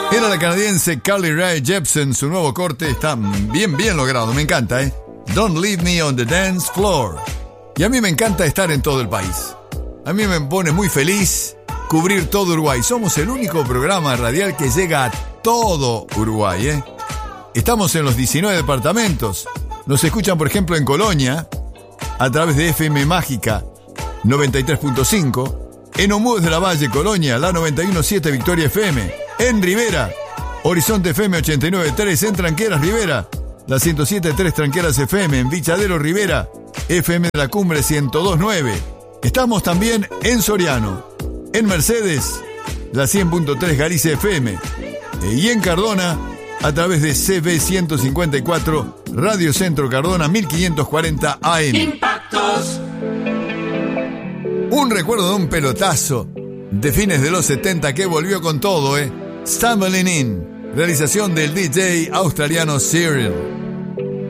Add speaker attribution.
Speaker 1: Era la canadiense Carly Rae Jepsen. Su nuevo corte está bien logrado, me encanta, ¿eh? Don't Leave Me on the Dance Floor. Y a mí me encanta estar en todo el país. A mí me pone muy feliz cubrir todo Uruguay. Somos el único programa radial que llega a todo Uruguay, ¿eh? Estamos en los 19 departamentos. Nos escuchan, por ejemplo, en Colonia, a través de FM Mágica 93.5. En Omudes de la Valle, Colonia, la 91.7 Victoria FM. En Rivera, Horizonte FM 89.3. En Tranqueras, Rivera, la 107.3 Tranqueras FM. En Vichadero, Rivera, FM de la Cumbre 102.9. Estamos también en Soriano, en Mercedes, la 100.3 Galicia FM. Y en Cardona, a través de CB 154, Radio Centro Cardona 1540 AM.
Speaker 2: Impactos.
Speaker 1: Un recuerdo de un pelotazo de fines de los 70 que volvió con todo, Stumbling In, realización del DJ australiano Cyril.